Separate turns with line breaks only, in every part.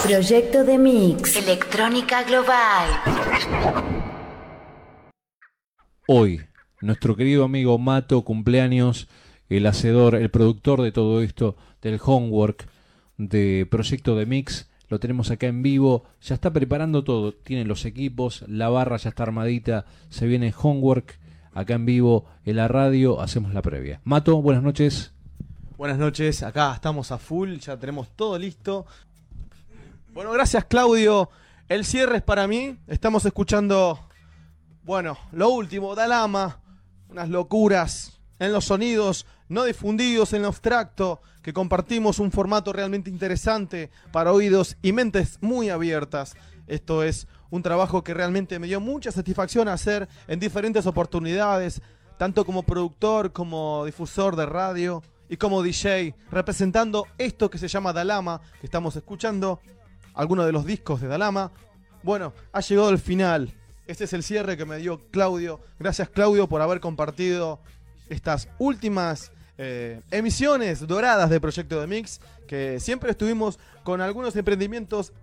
Proyecto de Mix. Electrónica Global.
Hoy, nuestro querido amigo Mato, cumpleaños, el hacedor, el productor de todo esto, del homework, de Proyecto de Mix, lo tenemos acá en vivo, ya está preparando todo, tiene los equipos, la barra ya está armadita, se viene homework, acá en vivo, en la radio, hacemos la previa. Mato, buenas noches.
Buenas noches, acá estamos a full, ya tenemos todo listo. Bueno, gracias Claudio, el cierre es para mí, estamos escuchando, bueno, lo último, Dalama, unas locuras en los sonidos no difundidos, en lo abstracto, que compartimos un formato realmente interesante para oídos y mentes muy abiertas. Esto es un trabajo que realmente me dio mucha satisfacción hacer en diferentes oportunidades, tanto como productor, como difusor de radio y como DJ, representando esto que se llama Dalama, que estamos escuchando, algunos de los discos de Dalama. Bueno, ha llegado el final. Este es el cierre que me dio Claudio. Gracias Claudio por haber compartido estas últimas emisiones doradas de Proyecto de Mix, que siempre estuvimos con algunos emprendimientos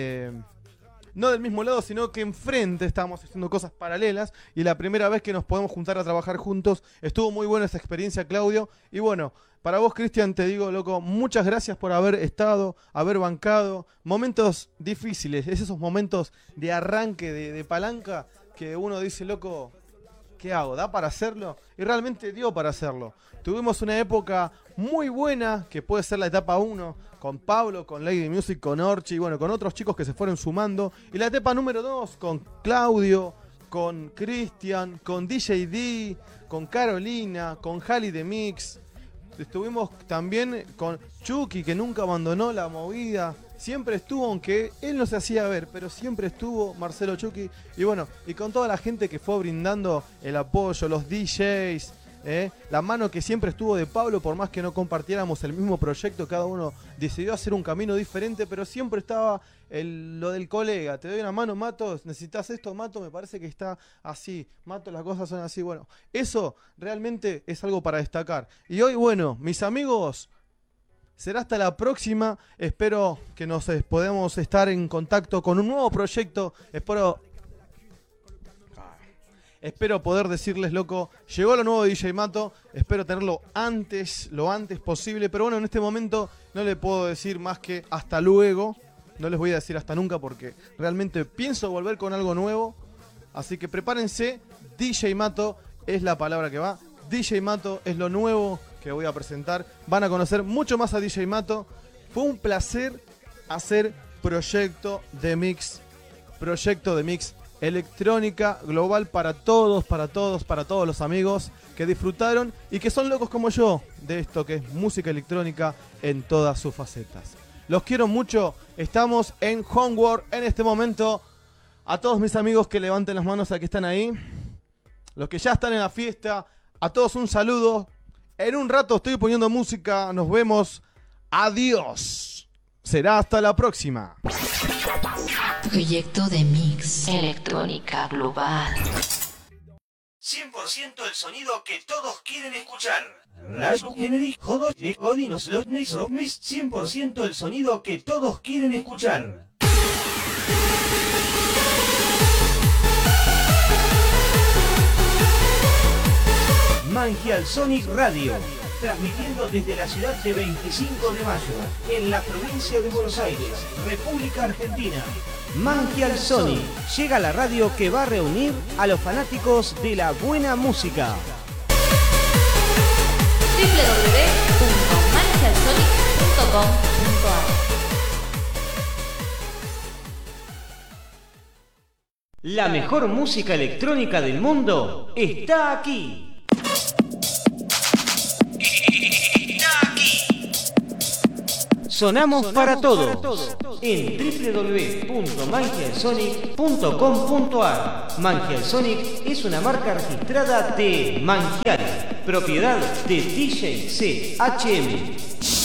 no del mismo lado, sino que enfrente estábamos haciendo cosas paralelas, y la primera vez que nos podemos juntar a trabajar juntos, estuvo muy buena esa experiencia, Claudio. Y bueno, para vos, Cristian, te digo, loco, muchas gracias por haber estado, haber bancado momentos difíciles, es esos momentos de arranque, de palanca, que uno dice, loco, ¿qué hago? ¿Da para hacerlo? Y realmente dio para hacerlo. Tuvimos una época muy buena, que puede ser la etapa 1, con Pablo, con Lady Music, con Orchi, y bueno, con otros chicos que se fueron sumando. Y la etapa número 2, con Claudio, con Cristian, con DJ D, con Carolina, con Jali de Mix. Estuvimos también con Chucky, que nunca abandonó la movida. Siempre estuvo, aunque él no se hacía ver, pero siempre estuvo Marcelo Chucky. Y bueno, y con toda la gente que fue brindando el apoyo, los DJs, la mano que siempre estuvo de Pablo, por más que no compartiéramos el mismo proyecto, cada uno decidió hacer un camino diferente, pero siempre estaba lo del colega. Te doy una mano, Mato, necesitas esto, Mato, me parece que está así, Mato, las cosas son así. Bueno, eso realmente es algo para destacar. Y hoy, bueno, mis amigos, será hasta la próxima. Espero que nos podamos estar en contacto con un nuevo proyecto. Espero poder decirles, loco, llegó lo nuevo de DJ Mato. Espero tenerlo lo antes posible. Pero bueno, en este momento no le puedo decir más que hasta luego. No les voy a decir hasta nunca, porque realmente pienso volver con algo nuevo. Así que prepárense. DJ Mato es la palabra que va. DJ Mato es lo nuevo que voy a presentar. Van a conocer mucho más a DJ Mato. Fue un placer hacer Proyecto de Mix. Proyecto de Mix, electrónica global para todos los amigos que disfrutaron y que son locos como yo de esto que es música electrónica en todas sus facetas. Los quiero mucho. Estamos en Homework en este momento. A todos mis amigos que levanten las manos a que están ahí. Los que ya están en la fiesta. A todos un saludo. En un rato estoy poniendo música. Nos vemos. Adiós. Será hasta la próxima.
Proyecto de Mix. Electrónica Global.
100% el sonido que todos quieren escuchar. Radio Kennedy, Jodos, Odinos, Los Neys, Rockmis, 100% el sonido que todos quieren escuchar. Mangial Sonic Radio, transmitiendo desde la ciudad de 25 de Mayo, en la provincia de Buenos Aires, República Argentina. Mangial Sonic llega a la radio que va a reunir a los fanáticos de la buena música.
www.mangialsonic.com.ar.
La mejor música electrónica del mundo está aquí. Sonamos para todos en www.mangialsonic.com.ar. Mangial Sonic es una marca registrada de Mangial, propiedad de DJ CHM.